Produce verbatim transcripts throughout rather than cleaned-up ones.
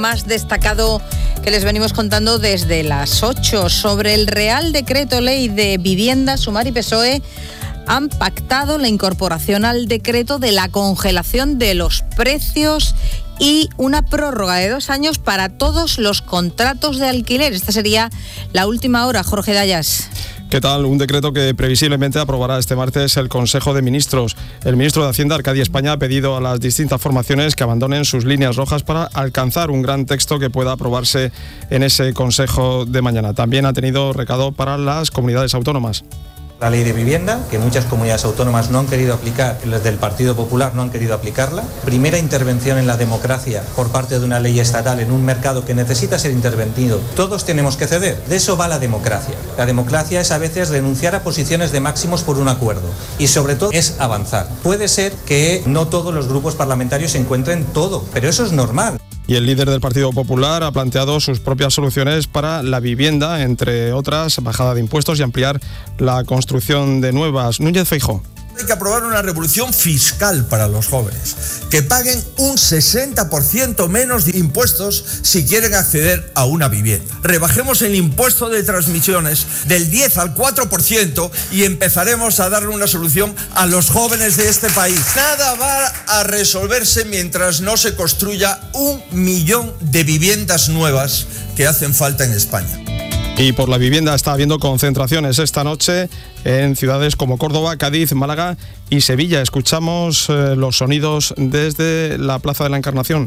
Más destacado que les venimos contando desde las ocho sobre el Real Decreto Ley de Vivienda. Sumar y P S O E han pactado la incorporación al decreto de la congelación de los precios y una prórroga de dos años para todos los contratos de alquiler. Esta sería la última hora, Jorge Dayas. ¿Qué tal? Un decreto que previsiblemente aprobará este martes el Consejo de Ministros. El ministro de Hacienda, Arcadio España, ha pedido a las distintas formaciones que abandonen sus líneas rojas para alcanzar un gran texto que pueda aprobarse en ese Consejo de mañana. También ha tenido recado para las comunidades autónomas. La ley de vivienda, que muchas comunidades autónomas no han querido aplicar, las del Partido Popular no han querido aplicarla. Primera intervención en la democracia por parte de una ley estatal en un mercado que necesita ser intervenido. Todos tenemos que ceder. De eso va la democracia. La democracia es a veces renunciar a posiciones de máximos por un acuerdo. Y sobre todo es avanzar. Puede ser que no todos los grupos parlamentarios se encuentren todo, pero eso es normal. Y el líder del Partido Popular ha planteado sus propias soluciones para la vivienda, entre otras, bajada de impuestos y ampliar la construcción de nuevas. Núñez Feijóo. Hay que aprobar una revolución fiscal para los jóvenes, que paguen un sesenta por ciento menos de impuestos si quieren acceder a una vivienda. Rebajemos el impuesto de transmisiones del diez al cuatro por ciento y empezaremos a darle una solución a los jóvenes de este país. Nada va a resolverse mientras no se construya un millón de viviendas nuevas que hacen falta en España. Y por la vivienda está habiendo concentraciones esta noche en ciudades como Córdoba, Cádiz, Málaga y Sevilla. Escuchamos eh, los sonidos desde la Plaza de la Encarnación.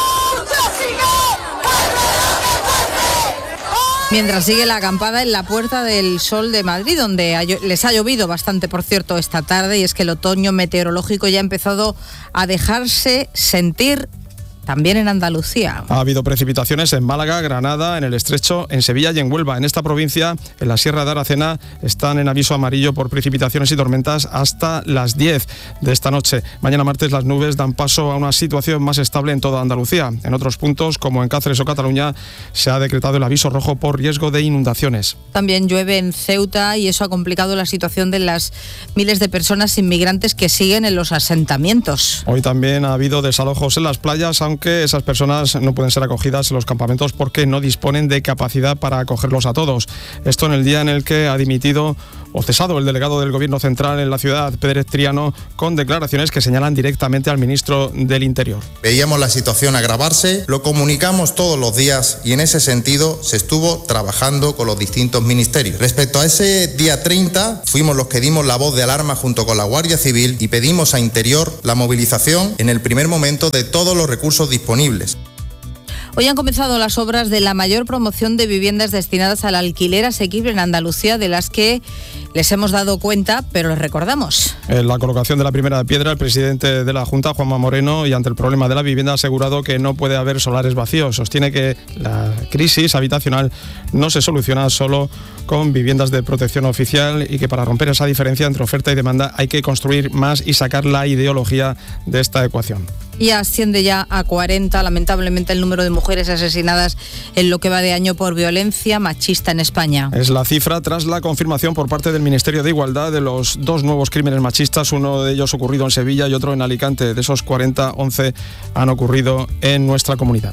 Mientras sigue la acampada en la Puerta del Sol de Madrid, donde ha, les ha llovido bastante, por cierto, esta tarde, y es que el otoño meteorológico ya ha empezado a dejarse sentir también en Andalucía. Ha habido precipitaciones en Málaga, Granada, en el Estrecho, en Sevilla y en Huelva. En esta provincia, en la Sierra de Aracena, están en aviso amarillo por precipitaciones y tormentas hasta las diez de esta noche. Mañana martes las nubes dan paso a una situación más estable en toda Andalucía. En otros puntos, como en Cáceres o Cataluña, se ha decretado el aviso rojo por riesgo de inundaciones. También llueve en Ceuta y eso ha complicado la situación de las miles de personas inmigrantes que siguen en los asentamientos. Hoy también ha habido desalojos en las playas, aunque que esas personas no pueden ser acogidas en los campamentos porque no disponen de capacidad para acogerlos a todos. Esto en el día en el que ha dimitido o cesado el delegado del Gobierno Central en la ciudad, Pérez Triano, con declaraciones que señalan directamente al ministro del Interior. Veíamos la situación agravarse, lo comunicamos todos los días y en ese sentido se estuvo trabajando con los distintos ministerios. Respecto a ese día treinta, fuimos los que dimos la voz de alarma junto con la Guardia Civil y pedimos a Interior la movilización en el primer momento de todos los recursos disponibles. Hoy han comenzado las obras de la mayor promoción de viviendas destinadas al alquiler asequible en Andalucía, de las que les hemos dado cuenta, pero les recordamos. En la colocación de la primera piedra, el presidente de la Junta, Juanma Moreno, y ante el problema de la vivienda, ha asegurado que no puede haber solares vacíos. Sostiene que la crisis habitacional no se soluciona solo con viviendas de protección oficial y que para romper esa diferencia entre oferta y demanda hay que construir más y sacar la ideología de esta ecuación. Y asciende ya a cuarenta, lamentablemente, el número de mujeres asesinadas en lo que va de año por violencia machista en España. Es la cifra tras la confirmación por parte del Ministerio de Igualdad de los dos nuevos crímenes machistas, uno de ellos ocurrido en Sevilla y otro en Alicante. De esos cuarenta, once han ocurrido en nuestra comunidad.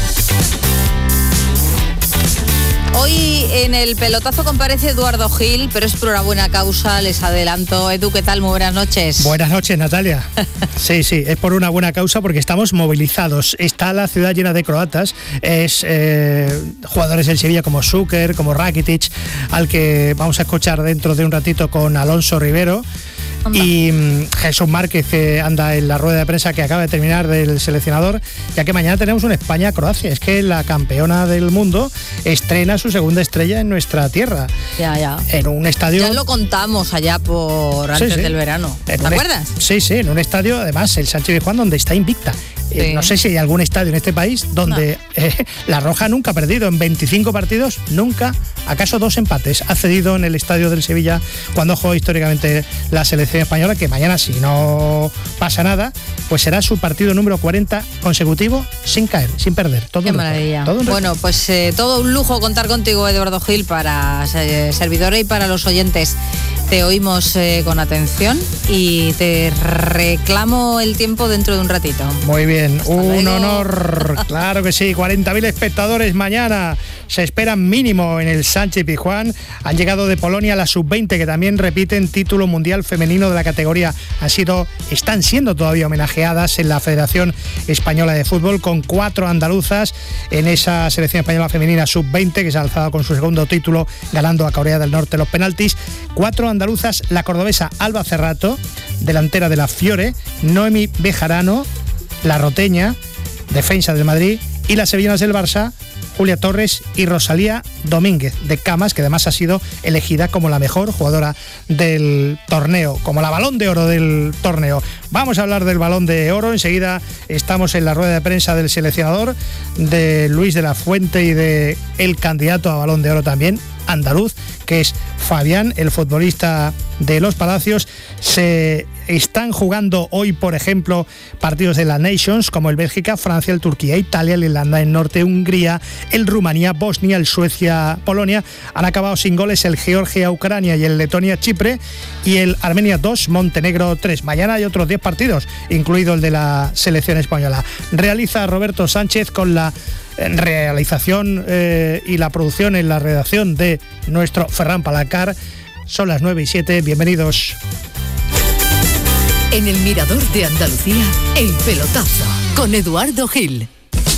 Hoy en el pelotazo comparece Eduardo Gil, pero es por una buena causa, les adelanto. Edu, ¿qué tal? Muy buenas noches. Buenas noches, Natalia. Sí, sí, es por una buena causa porque estamos movilizados. Está la ciudad llena de croatas, es eh, jugadores del Sevilla como Šuker, como Rakitic, al que vamos a escuchar dentro de un ratito con Alonso Rivero. Anda. Y um, Jesús Márquez, que anda en la rueda de prensa que acaba de terminar del seleccionador, ya que mañana tenemos un España-Croacia. Es que la campeona del mundo estrena su segunda estrella en nuestra tierra. Ya, ya. En un estadio... Ya lo contamos allá por antes sí, sí. del verano. ¿Te acuerdas? Est- sí, sí, en un estadio, además, el Sánchez Pizjuán, donde está invicta. Sí. Eh, no sé si hay algún estadio en este país donde no. eh, la Roja nunca ha perdido. En veinticinco partidos, nunca, acaso dos empates. Ha cedido en el estadio del Sevilla cuando jugó históricamente la selección española, que mañana, si no pasa nada, pues será su partido número cuarenta consecutivo sin caer, sin perder. Todo Qué maravilla. Todo bueno, pues eh, todo un lujo contar contigo, Eduardo Gil, para eh, servidores y para los oyentes. Te oímos eh, con atención y te reclamo el tiempo dentro de un ratito. Muy bien, Hasta un luego. honor, claro que sí, cuarenta mil espectadores mañana, se esperan mínimo en el Sánchez Pizjuán. Han llegado de Polonia la sub veinte, que también repiten título mundial femenino de la categoría. Han sido, están siendo todavía homenajeadas en la Federación Española de Fútbol, con cuatro andaluzas en esa selección española femenina sub veinte, que se ha alzado con su segundo título, ganando a Corea del Norte los penaltis. Cuatro andaluzas, la cordobesa Alba Cerrato, delantera de la Fiore, Noemi Bejarano, la roteña, defensa del Madrid, y las sevillanas del Barça, Julia Torres y Rosalía Domínguez de Camas, que además ha sido elegida como la mejor jugadora del torneo, como la Balón de Oro del torneo. Vamos a hablar del Balón de Oro, enseguida estamos en la rueda de prensa del seleccionador, de Luis de la Fuente, y de el candidato a Balón de Oro también, andaluz, que es Fabián, el futbolista de Los Palacios. Se están jugando hoy, por ejemplo, partidos de la Nations, como el Bélgica, Francia, el Turquía, Italia, el Irlanda del Norte, Hungría, el Rumanía, Bosnia, el Suecia, Polonia. Han acabado sin goles el Georgia, Ucrania y el Letonia, Chipre, y el Armenia dos, Montenegro tres. Mañana hay otros diez partidos, incluido el de la selección española. Realiza Roberto Sánchez con la realización eh, y la producción en la redacción de nuestro Ferran Palacar. Son las nueve y siete, bienvenidos. En el Mirador de Andalucía, El Pelotazo, con Eduardo Gil.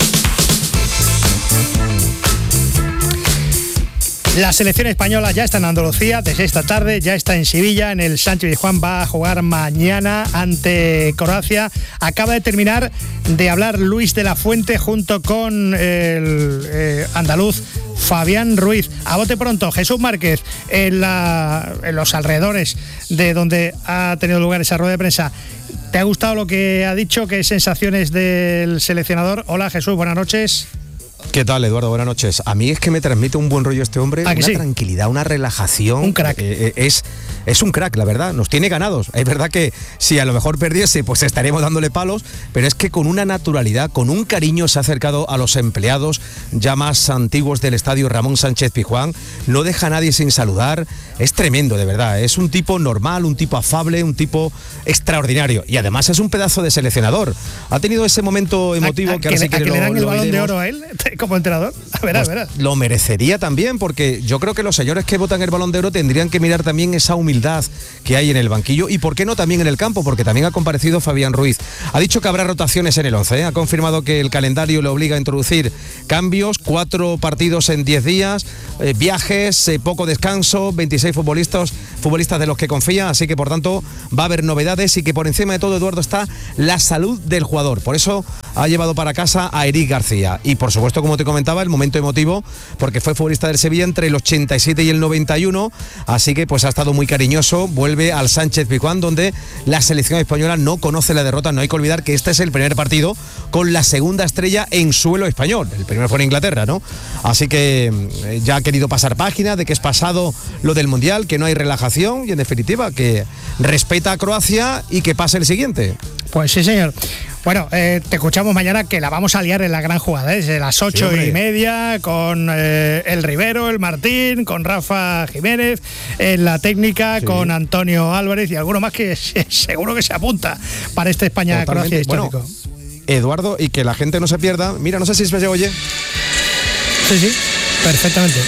La selección española ya está en Andalucía desde esta tarde, ya está en Sevilla, en el Sánchez Pizjuán, va a jugar mañana ante Croacia. Acaba de terminar de hablar Luis de la Fuente junto con el eh, andaluz Fabián Ruiz. A bote pronto, Jesús Márquez, en, la, en los alrededores de donde ha tenido lugar esa rueda de prensa. ¿Te ha gustado lo que ha dicho? ¿Qué sensaciones del seleccionador? Hola Jesús, buenas noches. ¿Qué tal, Eduardo? Buenas noches. A mí es que me transmite un buen rollo este hombre, ¿Ah, que una sí? tranquilidad, una relajación. Un crack. Eh, es, es un crack, la verdad. Nos tiene ganados. Es verdad que si a lo mejor perdiese, pues estaríamos dándole palos, pero es que con una naturalidad, con un cariño se ha acercado a los empleados ya más antiguos del estadio Ramón Sánchez Pizjuán. No deja a nadie sin saludar. Es tremendo, de verdad. Es un tipo normal, un tipo afable, un tipo extraordinario. Y además es un pedazo de seleccionador. Ha tenido ese momento emotivo ¿A, a que ahora que, sí que le, a que lo, le dan el lo Balón de oiremos. Oro a él como entrenador? A ver, Pues a ver. lo merecería también, porque yo creo que los señores que votan el Balón de Oro tendrían que mirar también esa humildad que hay en el banquillo, y por qué no también en el campo, porque también ha comparecido Fabián Ruiz. Ha dicho que habrá rotaciones en el once, ¿eh? Ha confirmado que el calendario le obliga a introducir cambios, cuatro partidos en diez días, eh, viajes, eh, poco descanso, veintiséis futbolistas, futbolistas de los que confía, así que por tanto va a haber novedades, y que por encima de todo, Eduardo, está la salud del jugador. Por eso ha llevado para casa a Eric García, y por supuesto, como te comentaba, el momento emotivo, porque fue futbolista del Sevilla entre el ochenta y siete y el noventa y uno, así que pues ha estado muy cariñoso. Vuelve al Sánchez Pizjuán, donde la selección española no conoce la derrota. No hay que olvidar que este es el primer partido con la segunda estrella en suelo español. El primero fue en Inglaterra, ¿no? Así que eh, ya ha querido pasar página de que es pasado lo del Mundial, que no hay relajación, y en definitiva que respeta a Croacia y que pase el siguiente. Pues sí, señor. Bueno, eh, te escuchamos mañana, que la vamos a liar en la gran jugada, ¿eh? Desde las ocho Sí, y media, con eh, el Rivero, el Martín, con Rafa Jiménez, en la técnica, sí, con Antonio Álvarez y alguno más que seguro que se apunta para este España-Croacia histórico. Bueno, Eduardo, y que la gente no se pierda. Mira, no sé si se oye. Sí, sí, perfectamente.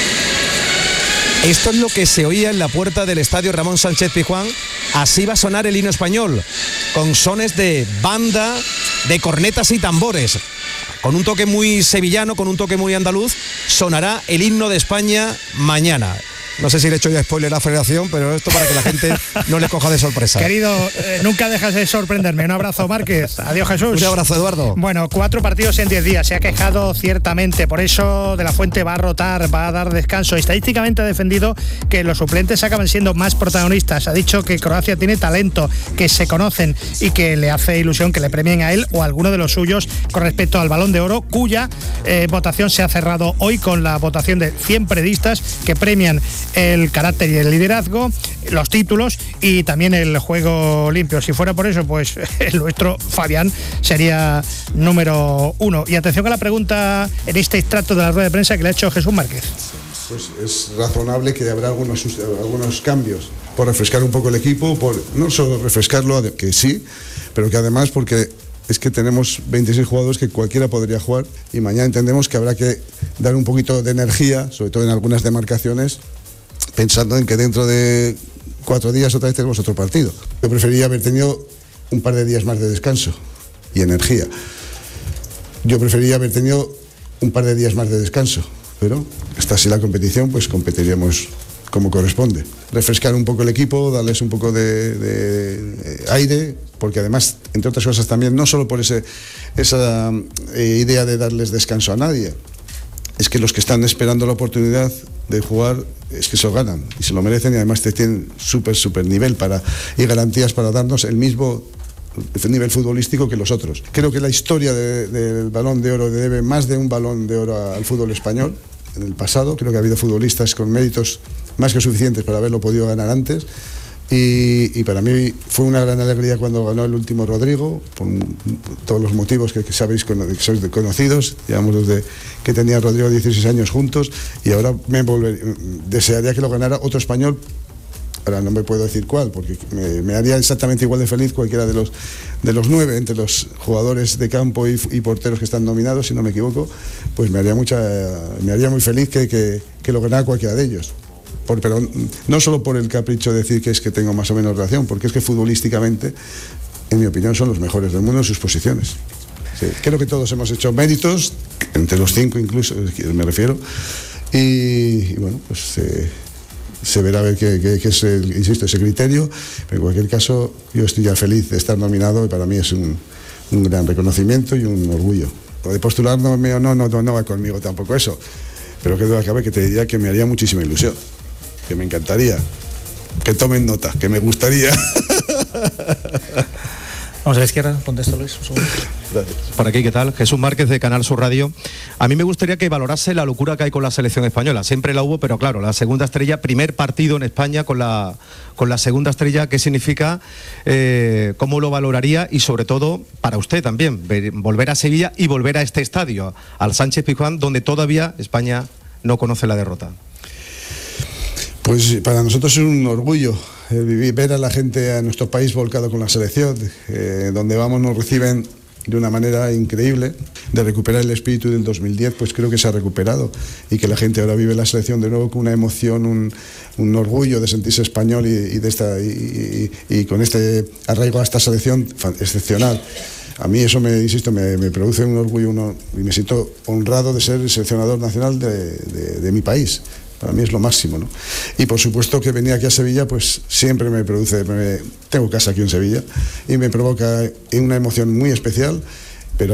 Esto es lo que se oía en la puerta del estadio Ramón Sánchez Pizjuán. Así va a sonar el himno español, con sones de banda, de cornetas y tambores. Con un toque muy sevillano, con un toque muy andaluz, sonará el himno de España mañana. No sé si le he hecho ya spoiler a la Federación, pero esto para que la gente no le coja de sorpresa. Querido, eh, nunca dejas de sorprenderme. Un abrazo, Márquez. Adiós, Jesús. Un abrazo, Eduardo. Bueno, cuatro partidos en diez días. Se ha quejado ciertamente. Por eso De la Fuente va a rotar, va a dar descanso. Estadísticamente ha defendido que los suplentes acaban siendo más protagonistas. Ha dicho que Croacia tiene talento, que se conocen y que le hace ilusión que le premien a él o a alguno de los suyos con respecto al Balón de Oro, cuya eh, votación se ha cerrado hoy con la votación de cien periodistas que premian el carácter y el liderazgo, los títulos y también el juego limpio. Si fuera por eso, pues el nuestro Fabián sería número uno. Y atención a la pregunta en este extracto de la rueda de prensa que le ha hecho Jesús Márquez. Pues es razonable que habrá algunos, algunos cambios. por refrescar un poco el equipo, por no solo refrescarlo, que sí, pero que además porque es que tenemos veintiséis jugadores que cualquiera podría jugar y mañana entendemos que habrá que dar un poquito de energía, sobre todo en algunas demarcaciones, pensando en que dentro de cuatro días otra vez tenemos otro partido. Yo preferiría haber tenido un par de días más de descanso y energía. Yo preferiría haber tenido un par de días más de descanso, pero hasta así la competición, pues competiríamos como corresponde. Refrescar un poco el equipo, darles un poco de, de, de aire, porque además, entre otras cosas también, no solo por ese, esa eh, idea de darles descanso a nadie, es que los que están esperando la oportunidad de jugar es que se lo ganan y se lo merecen y además te tienen súper, súper nivel para, y garantías para darnos el mismo nivel futbolístico que los otros. Creo que la historia de, del Balón de Oro debe más de un Balón de Oro al fútbol español. En el pasado creo que ha habido futbolistas con méritos más que suficientes para haberlo podido ganar antes y, y para mí fue una gran alegría cuando ganó el último Rodrigo, por todos los motivos que, que sabéis, que sois conocidos. Llevamos desde que tenía Rodrigo dieciséis años juntos y ahora me volver, desearía que lo ganara otro español. Ahora no me puedo decir cuál, porque me, me haría exactamente igual de feliz cualquiera de los de los nueve, entre los jugadores de campo y, y porteros que están nominados, si no me equivoco, pues me haría mucha, me haría muy feliz que, que, que lo ganara cualquiera de ellos. Por, pero no solo por el capricho de decir que es que tengo más o menos relación, porque es que futbolísticamente, en mi opinión, son los mejores del mundo en sus posiciones. Sí, creo que todos hemos hecho méritos, entre los cinco incluso, me refiero, y, y bueno, pues... Eh, se verá a ver qué, qué, qué es, el, insisto, ese criterio, pero en cualquier caso yo estoy ya feliz de estar nominado y para mí es un, un gran reconocimiento y un orgullo. Lo de postularme o no, no, no, no va conmigo tampoco eso, pero que duda cabe que te diría que me haría muchísima ilusión, que me encantaría, que tomen nota, que me gustaría. Vamos a la izquierda, contesto Luis. Un segundo. Por aquí, ¿qué tal? Jesús Márquez de Canal Sur Radio. A mí me gustaría que valorase la locura que hay con la selección española. Siempre la hubo, pero claro, la segunda estrella, primer partido en España con la, con la segunda estrella, ¿qué significa? Eh, ¿Cómo lo valoraría? Y sobre todo, para usted también, ver, volver a Sevilla y volver a este estadio, al Sánchez Pizjuán, donde todavía España no conoce la derrota. Pues para nosotros es un orgullo eh, vivir, ver a la gente, a nuestro país volcado con la selección, eh, donde vamos nos reciben de una manera increíble. De recuperar el espíritu del dos mil diez, pues creo que se ha recuperado y que la gente ahora vive la selección de nuevo con una emoción, un, un orgullo de sentirse español y, y, de esta, y, y, y con este arraigo a esta selección excepcional. A mí eso, me insisto, me, me produce un orgullo uno, y me siento honrado de ser el seleccionador nacional de, de, de mi país. Para mí es lo máximo, ¿no? Y por supuesto que venir aquí a Sevilla, pues siempre me produce, me, tengo casa aquí en Sevilla, y me provoca una emoción muy especial